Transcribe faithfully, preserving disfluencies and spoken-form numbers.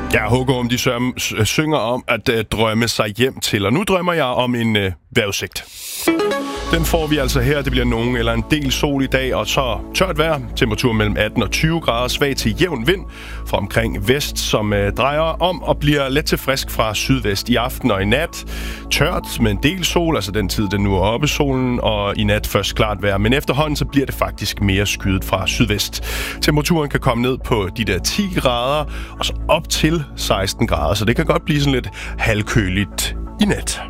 Ja, H K om de søm, synger om at uh, drømme sig hjem til, og nu drømmer jeg om en uh, vejrudsigt. Den får vi altså her. Det bliver nogen eller en del sol i dag, og så tørt vejr. Temperatur mellem atten og tyve grader, svag til jævn vind fra omkring vest, som øh, drejer om og bliver let til frisk fra sydvest i aften og i nat. Tørt med en del sol, altså den tid, den nu er oppe solen, og i nat først klart vejr. Men efterhånden så bliver det faktisk mere skyet fra sydvest. Temperaturen kan komme ned på de der ti grader, og så op til seksten grader, så det kan godt blive sådan lidt halvkøligt i nat.